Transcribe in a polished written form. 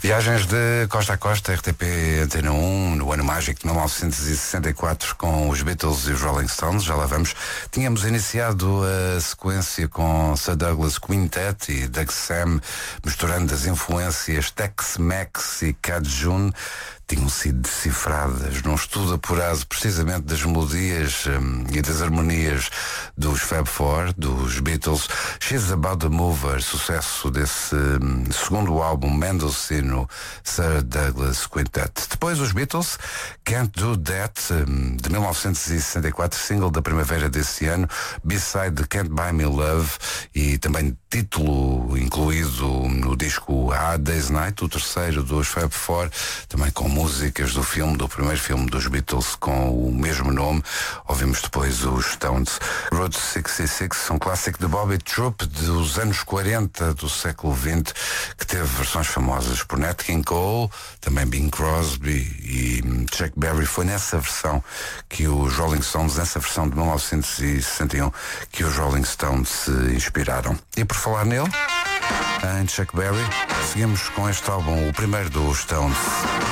Viagens de costa a costa, RTP Antena 1, no ano mágico de 1964 com os Beatles e os Rolling Stones, já lá vamos. Tínhamos iniciado a sequência com Sir Douglas Quintet e Doug Sam, misturando as influências Tex-Mex e Cajun. Tinham sido decifradas num estudo apurado precisamente das melodias e das harmonias dos Fab Four, dos Beatles. She's About the Mover, sucesso desse segundo álbum mendocino Sir Douglas Quintet. Depois os Beatles, Can't Do That, de 1964, single da primavera desse ano, B-side de Can't Buy Me Love e também título incluído no disco A Hard Day's Night, o terceiro dos Fab Four, também com músicas do filme, do primeiro filme dos Beatles com o mesmo nome. Ouvimos depois os Stones. Route 66, um clássico de Bobby Troup dos anos 40 do século XX, que teve versões famosas por Nat King Cole, também Bing Crosby e Chuck Berry. Foi nessa versão que os Rolling Stones, nessa versão de 1961, que os Rolling Stones se inspiraram. E por falar nele, em Chuck Berry, seguimos com este álbum, o primeiro dos Stones.